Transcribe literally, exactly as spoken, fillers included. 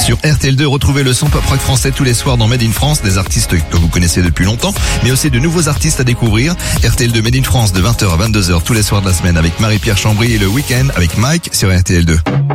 Sur R T L deux, retrouvez le son pop rock français tous les soirs dans Made in France, des artistes que vous connaissez depuis longtemps, mais aussi de nouveaux artistes à découvrir. R T L deux Made in France de vingt heures à vingt-deux heures tous les soirs de la semaine avec Marie-Pierre Chambry et le week-end avec Mike sur R T L deux.